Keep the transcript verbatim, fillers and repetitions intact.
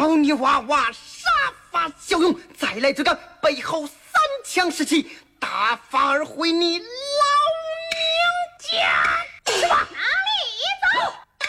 找你娃娃杀伐骁勇，再来这个背后三枪士气，大发而回你